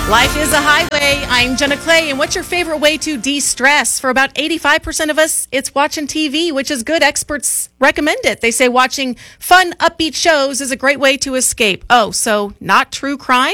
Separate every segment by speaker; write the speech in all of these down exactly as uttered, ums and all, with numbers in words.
Speaker 1: Life is a highway. I'm Jenna Clay, and what's your favorite way to de-stress? For about eighty-five percent of us, it's watching T V, which is good. Experts recommend it. They say watching fun, upbeat shows is a great way to escape. Oh, so not true crime?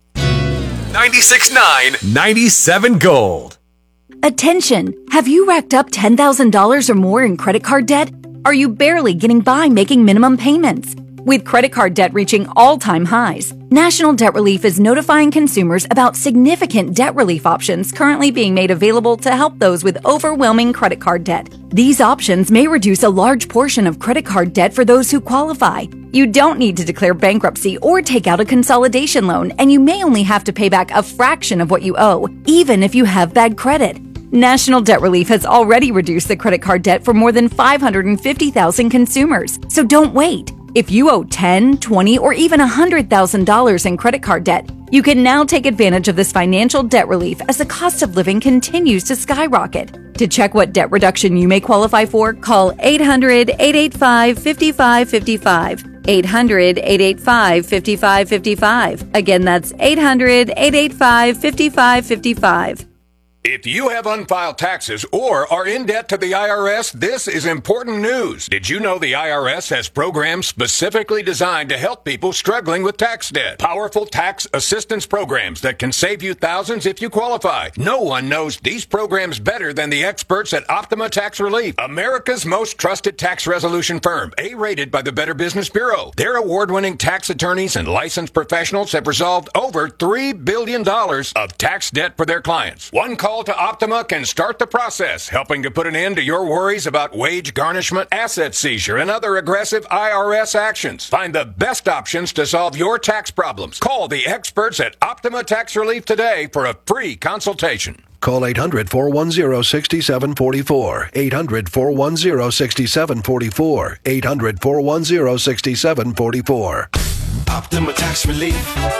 Speaker 2: ninety-six point nine, ninety-seven Gold.
Speaker 3: Attention! Have you racked up ten thousand dollars or more in credit card debt? Are you barely getting by making minimum payments? With credit card debt reaching all-time highs, National Debt Relief is notifying consumers about significant debt relief options currently being made available to help those with overwhelming credit card debt. These options may reduce a large portion of credit card debt for those who qualify. You don't need to declare bankruptcy or take out a consolidation loan, and you may only have to pay back a fraction of what you owe, even if you have bad credit. National Debt Relief has already reduced the credit card debt for more than five hundred fifty thousand consumers, so don't wait. If you owe ten thousand dollars, twenty thousand dollars, or even one hundred thousand dollars in credit card debt, you can now take advantage of this financial debt relief as the cost of living continues to skyrocket. To check what debt reduction you may qualify for, call eight hundred, eight eight five, five five five five. eight hundred, eight eight five, five five five five. Again, that's eight hundred, eight eight five, five five five five.
Speaker 4: If you have unfiled taxes or are in debt to the I R S, this is important news. Did you know the I R S has programs specifically designed to help people struggling with tax debt? Powerful tax assistance programs that can save you thousands if you qualify. No one knows these programs better than the experts at Optima Tax Relief, America's most trusted tax resolution firm, A-rated by the Better Business Bureau. Their award-winning tax attorneys and licensed professionals have resolved over three billion dollars of tax debt for their clients. One call to Optima can start the process, helping to put an end to your worries about wage garnishment, asset seizure, and other aggressive I R S actions. Find the best options to solve your tax problems. Call the experts at Optima Tax Relief today for a free consultation.
Speaker 5: Call eight hundred, four one zero, six seven four four. eight hundred, four one zero, six seven four four. eight hundred, four one zero, six seven four four.
Speaker 6: Optima Tax Relief.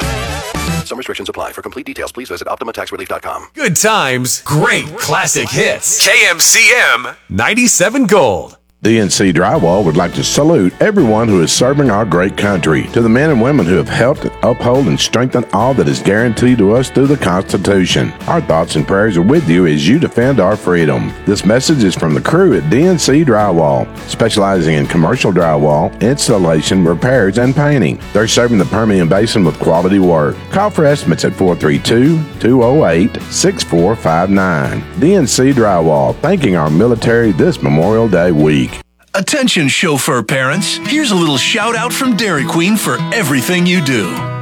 Speaker 5: Some restrictions apply. For complete details, please visit Optima Tax Relief dot com.
Speaker 2: Good times, great classic hits. K M C M ninety-seven Gold.
Speaker 7: D N C Drywall would like to salute everyone who is serving our great country. To the men and women who have helped uphold and strengthen all that is guaranteed to us through the Constitution. Our thoughts and prayers are with you as you defend our freedom. This message is from the crew at D N C Drywall, specializing in commercial drywall, installation, repairs, and painting. They're serving the Permian Basin with quality work. Call for estimates at four three two, two oh eight, six four five nine. D N C Drywall, thanking our military this Memorial Day week.
Speaker 6: Attention chauffeur parents, here's a little shout out from Dairy Queen for everything you do.